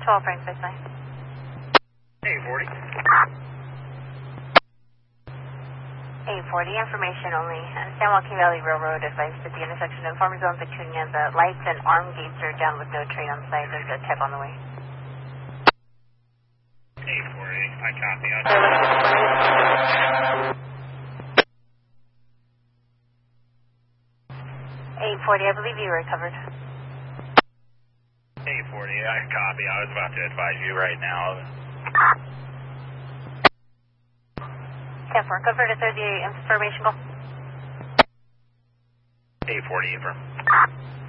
12 Frank 59. 840. 840, information only. San Joaquin Valley Railroad advised at the intersection of Farmer Zone and Petunia. The lights and arm gates are down with no train on site. There's a tip on the way. 840, I copy. 840, I believe you recovered. 840, I copy. I was about to advise you right now. 10-4, convert to 30 information goal. 840, affirm.